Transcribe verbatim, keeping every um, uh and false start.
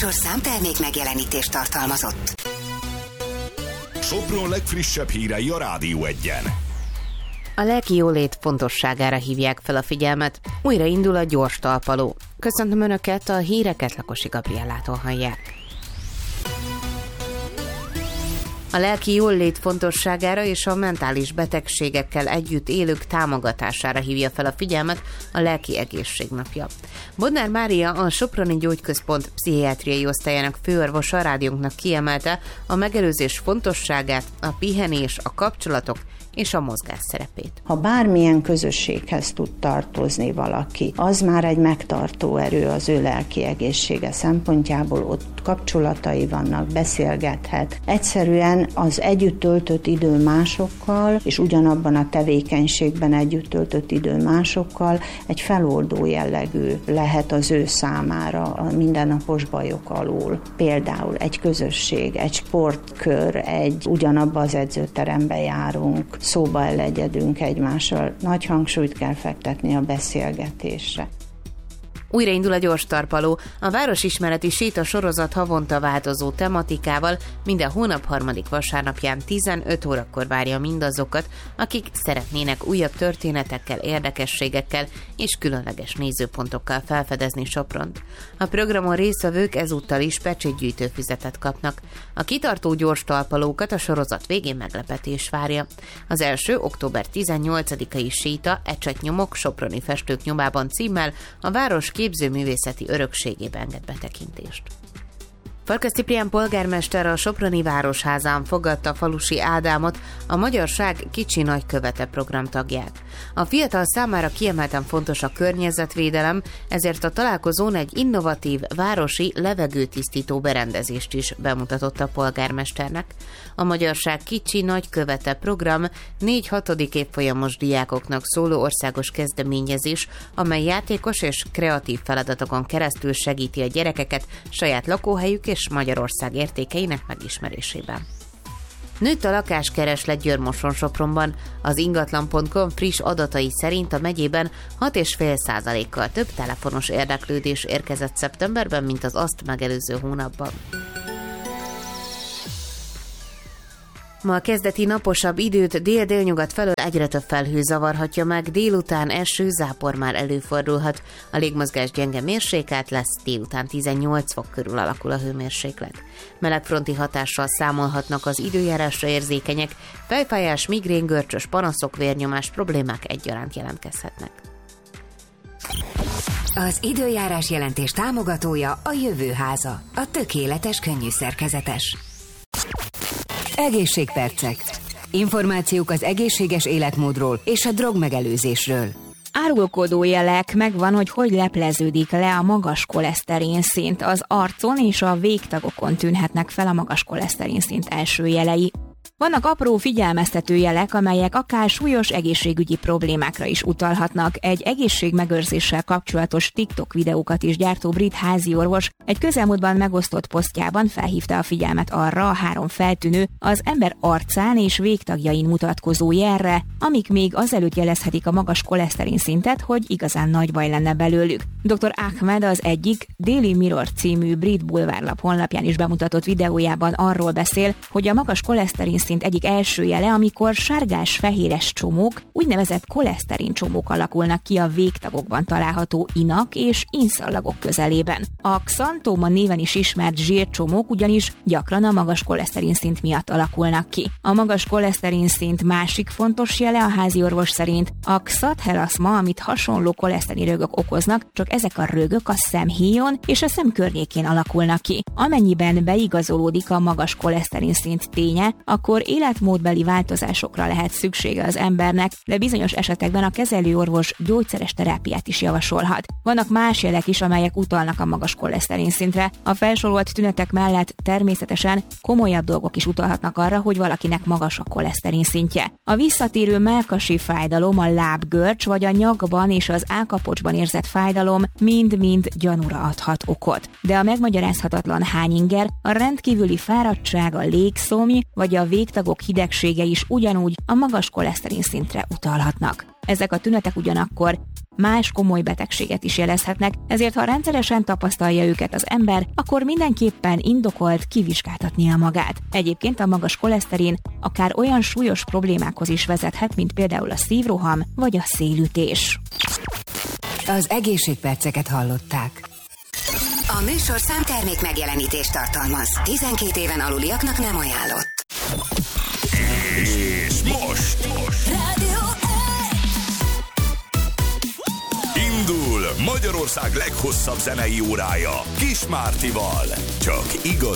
műsor számtermék megjelenítést tartalmazott. Sopron legfrissebb hírei a Rádió Egyen. A lelki jólét fontosságára hívják fel a figyelmet. Újra indul a gyors talpaló. Köszöntöm Önöket, a híreket Lakosi Gabriellától hallják. A lelki jólét fontosságára és a mentális betegségekkel együtt élők támogatására hívja fel a figyelmet a Lelki Egészség Napja. Bodnár Mária, a Soproni Gyógyközpont pszichiátriai osztályának főorvosa rádiónknak kiemelte a megelőzés fontosságát, a pihenés, a kapcsolatok és a mozgás szerepét. Ha bármilyen közösséghez tud tartozni valaki, az már egy megtartó erő az ő lelki egészsége szempontjából, ott kapcsolatai vannak, beszélgethet. Egyszerűen az együtt töltött idő másokkal, és ugyanabban a tevékenységben együtt töltött idő másokkal egy feloldó jellegű lehet az ő számára a mindennapos bajok alól. Például egy közösség, egy sportkör, egy ugyanabba az edzőterembe járunk, szóba elegyedünk egymással. Nagy hangsúlyt kell fektetni a beszélgetésre. Újraindul a gyors talpaló, a városismereti séta sorozat havonta változó tematikával minden hónap harmadik vasárnapján tizenöt órakor várja mindazokat, akik szeretnének újabb történetekkel, érdekességekkel és különleges nézőpontokkal felfedezni Sopront. A programon résztvevők ezúttal is pecsétgyűjtőfüzetet kapnak. A kitartó gyors talpalókat a sorozat végén meglepetés várja. Az első október tizennyolcadikai séta Ecsetnyomok Soproni festők nyomában címmel a város képzőművészeti örökségébe enged betekintést. Farkas Ciprián polgármester a Soproni Városházán fogadta Falusi Ádámot, a Magyarság kicsi nagykövete program tagját. A fiatal számára kiemelten fontos a környezetvédelem, ezért a találkozón egy innovatív városi levegőtisztító berendezést is bemutatott a polgármesternek. A Magyarság kicsi nagykövete program négy hatodik évfolyamos diákoknak szóló országos kezdeményezés, amely játékos és kreatív feladatokon keresztül segíti a gyerekeket saját lakóhelyük és Magyarország értékeinek megismerésében. Nőtt a lakáskereslet Győr-Moson-Sopronban. Az ingatlan pont com friss adatai szerint a megyében hat egész öt százalékkal több telefonos érdeklődés érkezett szeptemberben, mint az azt megelőző hónapban. Ma a kezdeti naposabb időt dél-délnyugat felől egyre több felhő zavarhatja meg, délután eső, zápor már előfordulhat. A légmozgás gyenge mérsékelt lesz, délután tizennyolc fok körül alakul a hőmérséklet. Melegfronti hatással számolhatnak az időjárásra érzékenyek, fejfájás, migrén, görcsös panaszok, vérnyomás problémák egyaránt jelentkezhetnek. Az időjárás jelentés támogatója a Jövőháza, a tökéletes könnyű szerkezetes. Egészségpercek. Információk az egészséges életmódról és a drogmegelőzésről. Árulkodó jelek megvan, hogy hogy lepleződik le a magas koleszterin szint. Az arcon és a végtagokon tűnhetnek fel a magas koleszterin szint első jelei. Vannak apró figyelmeztető jelek, amelyek akár súlyos egészségügyi problémákra is utalhatnak. Egy egészségmegőrzéssel kapcsolatos TikTok videókat is gyártó brit háziorvos egy közelmúltban megosztott posztjában felhívta a figyelmet arra a három feltűnő, az ember arcán és végtagjain mutatkozó jelre, amik még azelőtt jelezhetik a magas koleszterin szintet, hogy igazán nagy baj lenne belőlük. doktor Ahmed az egyik Daily Mirror című brit bulvárlap honlapján is bemutatott videójában arról beszél, hogy a magas koleszterin szint egyik első jele, amikor sárgás-fehéres csomók, úgynevezett koleszterin csomók alakulnak ki a végtagokban található inak és inszallagok közelében. A xantóma néven is ismert zsírcsomók ugyanis gyakran a magas koleszterin szint miatt alakulnak ki. A magas koleszterin szint másik fontos jele a háziorvos szerint a xathelaszma, amit hasonló koleszterin rögök okoznak, csak ezek a rögök a szemhéjon és a szem környékén alakulnak ki. Amennyiben beigazolódik a magas koleszterin szint ténye, akkor életmódbeli változásokra lehet szüksége az embernek, de bizonyos esetekben a kezelőorvos gyógyszeres terápiát is javasolhat. Vannak más jelek is, amelyek utalnak a magas koleszterin szintre. A felsorolt tünetek mellett természetesen komolyabb dolgok is utalhatnak arra, hogy valakinek magas a koleszterin szintje. A visszatérő mellkasi fájdalom, a lábgörcs vagy a nyakban és az állkapocsban érzett fájdalom mind-mind gyanúra adhat okot. De a megmagyarázhatatlan hányinger, a rendkívüli fáradtság, a légszomj vagy a végtagok hidegsége is ugyanúgy a magas koleszterin szintre utalhatnak. Ezek a tünetek ugyanakkor más komoly betegséget is jelezhetnek, ezért ha rendszeresen tapasztalja őket az ember, akkor mindenképpen indokolt kivizsgáltatnia magát. Egyébként a magas koleszterin akár olyan súlyos problémákhoz is vezethet, mint például a szívroham vagy a szélütés. Az egészségperceket hallották. A műsor számtermék megjelenítést tartalmaz. tizenkét éven aluliaknak nem ajánlott. És most, most. Rádió Indul Magyarország leghosszabb zenei órája Kis Mártival. Csak igaz.